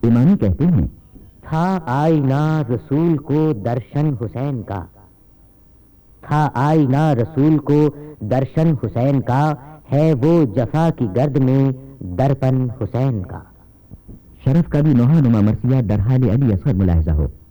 इमामी कहते हैं, था आईना रसूल को दर्शन हुसैन का, था आईना रसूल को दर्शन हुसैन का, है वो जफा की गर्द में दर्पण हुसैन का। शरफ का भी नोहा नुमा मरसिया दरहाल अली असगर मुलाहिजा हो।